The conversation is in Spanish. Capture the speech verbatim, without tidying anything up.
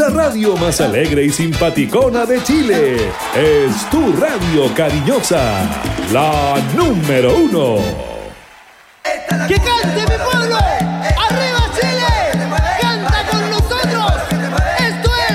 la radio más alegre y simpaticona de Chile. Es tu radio cariñosa, la número uno. ¡Que cante mi pueblo!